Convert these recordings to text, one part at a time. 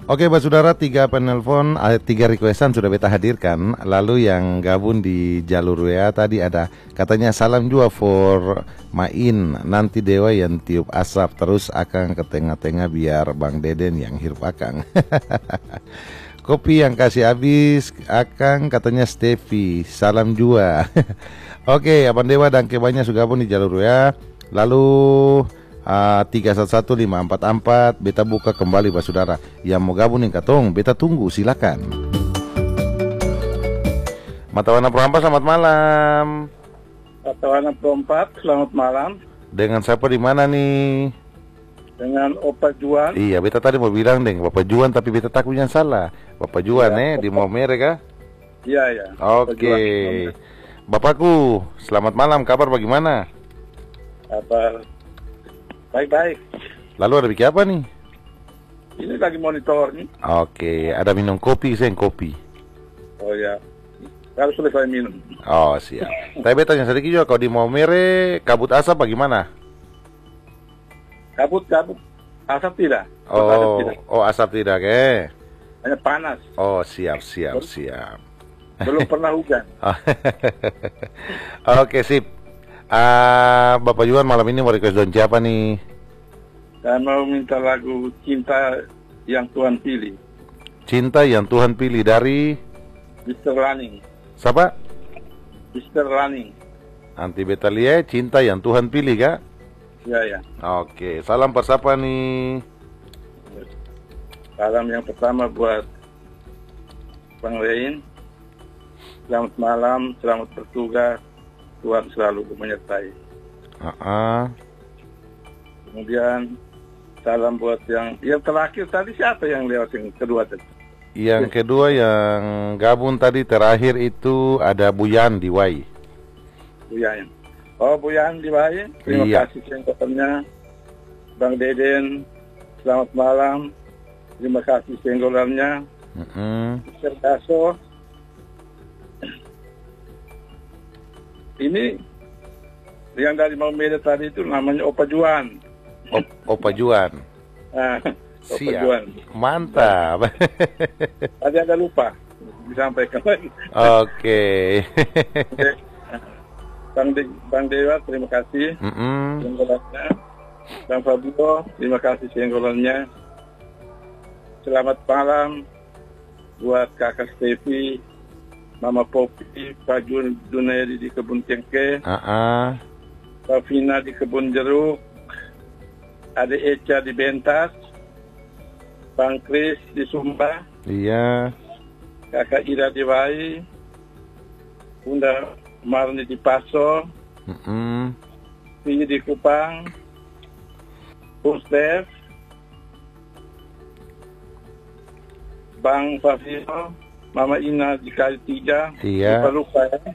Oke, Pak Saudara, tiga penelpon, tiga requestan sudah beta hadirkan. Lalu yang gabung di jalur WA tadi ada katanya salam jua for Main. Nanti dewa yang tiup asap terus akan ke tengah-tengah biar Bang Deden yang hirup akang. Kopi yang kasih habis akang katanya Stevi. Salam jua. Oke, Abang Dewa dan kebanyakan sudah gabung di jalur WA. Lalu 311544 beta buka kembali Pak Saudara. Yang mau gabung nih katong, beta tunggu, silakan. Matawana Perhampa, selamat malam. Matawana Perhampa, selamat malam. Dengan siapa di mana nih? Dengan Opa Juan. Iya, beta tadi mau bilang deng Bapak Juan, tapi beta takutnya salah. Bapak Juan ya, di Maumere kah? Iya, iya. Oke. Bapakku, selamat malam. Kabar bagaimana? Kabar baik-baik. Lalu ada bikin apa nih? Ini lagi monitor nih. Oke, ada minum kopi, saya kopi. Oh ya, harus selesai minum. Oh siap. Tapi beta tanya sedikit juga, kalau di Maumere kabut asap bagaimana? Kabut, asap tidak. Oh, tidak. Oh asap tidak ke? Hanya panas. Oh siap. Belum pernah hujan. Oke sip. Bapak Juan malam ini mau request don siapa nih? Saya mau minta lagu Cinta Yang Tuhan Pilih. Cinta Yang Tuhan Pilih dari Mr. Running. siapa? Mr. Running. Nanti beta lihat Cinta Yang Tuhan Pilih kak? Ya. Oke, salam persapa nih? Salam yang pertama buat Bang Rein. Selamat malam, selamat bertugas. Tuhan selalu menyertai. Kemudian salam buat yang terakhir tadi, siapa yang lewat yang kedua tadi? Yang kedua yang gabung tadi terakhir itu ada Buyan di Wai. Buyan. Oh, Buyan di Wai. Terima kasih senggolannya. Bang Deden, selamat malam. Terima kasih senggolannya. Mr. Daso. Ini yang dari Maumere tadi itu namanya Opa Juan. Opa Juan. Opa Juan. Mantap. Tadi ada lupa disampaikan lagi. Oke. Bang Dewa, terima kasih senggolannya. Bang Fabio, terima kasih senggolannya. Selamat malam buat Kakak Stevi, Mama Popi, Pak Junaidi di Kebun Cengkeh, Pak Vina di Kebun Jeruk, Ade Eca di Bentas, Bang Kris di Sumba, iya, Kakak Ira di Wai, Bunda Marni di Paso, Vini di Kupang, Ustaz, Bang Fafio, Mama Ina di Kali 3, iya. lupa ya.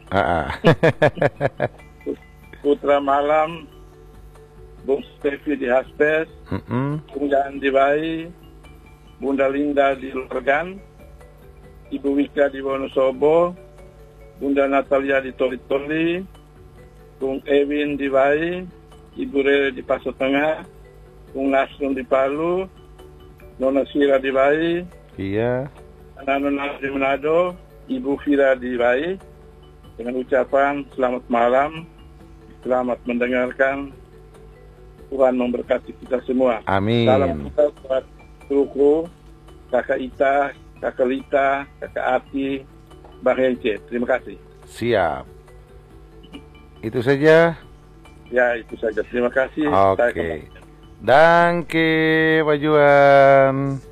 Putra Malam, Bung Stevi di Haspes, Bunda Andi Bayi, Bunda Linda di Lurgan, Ibu Wika di Wonosobo, Bunda Natalia di Toli-Toli, Bung Ewin di Bayi, Ibu Rere di Paso Tengah, Bung Nasrun di Palu, Nona Sira di Bayi, iya. Anak-anak di Manado, Ibu Fira di Rai, dengan ucapan selamat malam, selamat mendengarkan, Tuhan memberkati kita semua. Amin. Salam kita buat kru, Kakak Ita, Kakak Lita, Kakak Ati, Bang Hence. Terima kasih. Siap. Itu saja. Ya, itu saja. Terima kasih. Oke. Danke, Pak Juan.